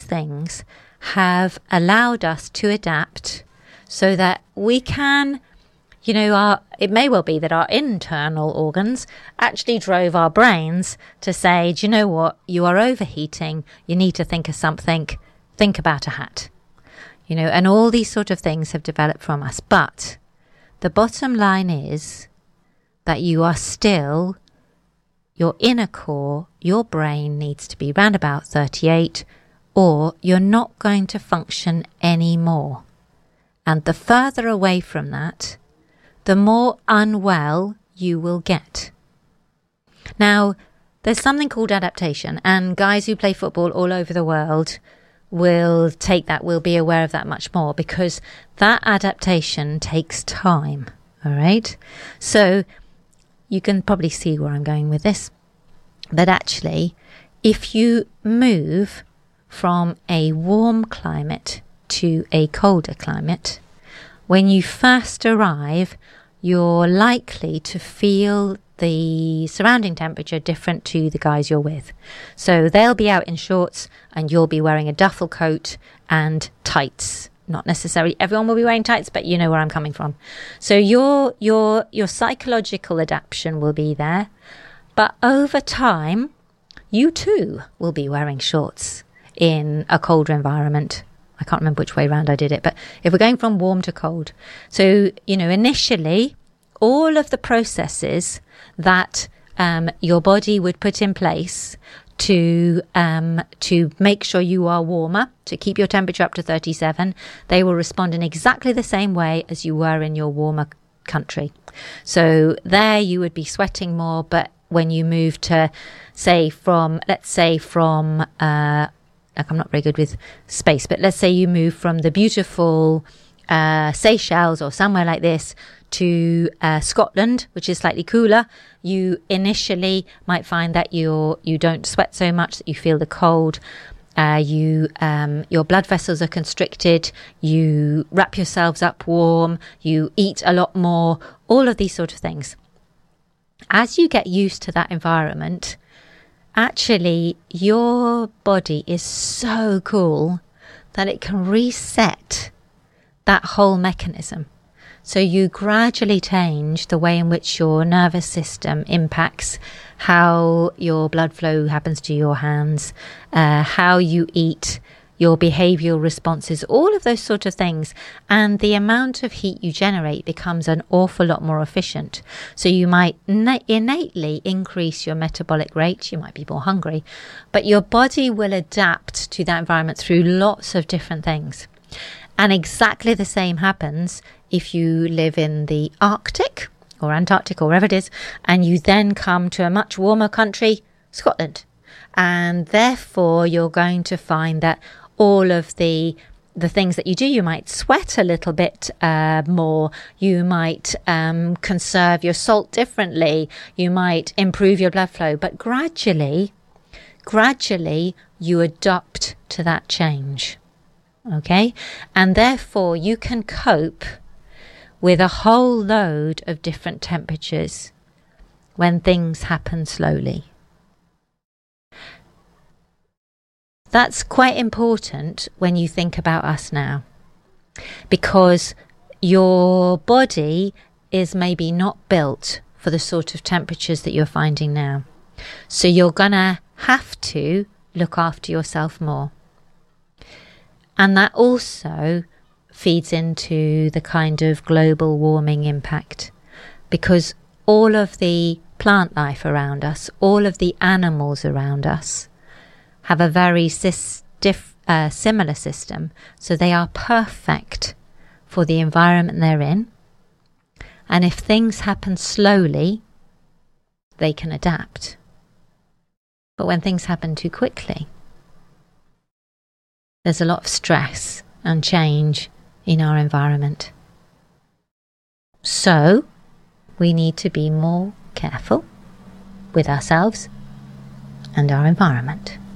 things have allowed us to adapt so that we can, it may well be that our internal organs actually drove our brains to say, do you know what, you are overheating, you need to think of something, think about a hat. And all these sort of things have developed from us. But the bottom line is that you are still, your inner core, your brain needs to be round about 38, or you're not going to function anymore. And the further away from that, the more unwell you will get. Now, there's something called adaptation, and guys who play football all over the world will be aware of that much more, because that adaptation takes time. All right. So you can probably see where I'm going with this. But actually, if you move from a warm climate to a colder climate, when you first arrive, you're likely to feel the surrounding temperature different to the guys you're with. So they'll be out in shorts and you'll be wearing a duffel coat and tights. Not necessarily everyone will be wearing tights, but you know where I'm coming from. So your psychological adaptation will be there. But over time, you too will be wearing shorts in a colder environment. I can't remember which way around I did it, but if we're going from warm to cold. So, initially, all of the processes that your body would put in place to make sure you are warmer, to keep your temperature up to 37, they will respond in exactly the same way as you were in your warmer country. So there you would be sweating more, but when you move to, I'm not very good with space, but let's say you move from the beautiful Seychelles or somewhere like this to Scotland, which is slightly cooler, you initially might find that you don't sweat so much, that you feel the cold. Your blood vessels are constricted, you wrap yourselves up warm, you eat a lot more, all of these sort of things. As you get used to that environment, actually your body is so cool that it can reset that whole mechanism. So you gradually change the way in which your nervous system impacts how your blood flow happens to your hands, how you eat, your behavioural responses, all of those sort of things. And the amount of heat you generate becomes an awful lot more efficient. So you might innately increase your metabolic rate. You might be more hungry, but your body will adapt to that environment through lots of different things. And exactly the same happens if you live in the Arctic or Antarctic or wherever it is, and you then come to a much warmer country, Scotland. And therefore, you're going to find that all of the things that you do, you might sweat a little bit more, you might conserve your salt differently, you might improve your blood flow, but gradually you adapt to that change. Okay, and therefore you can cope with a whole load of different temperatures when things happen slowly. That's quite important when you think about us now, because your body is maybe not built for the sort of temperatures that you're finding now. So you're gonna have to look after yourself more. And that also feeds into the kind of global warming impact, because all of the plant life around us, all of the animals around us have a very similar system. So they are perfect for the environment they're in. And if things happen slowly, they can adapt. But when things happen too quickly, there's a lot of stress and change in our environment. So we need to be more careful with ourselves and our environment.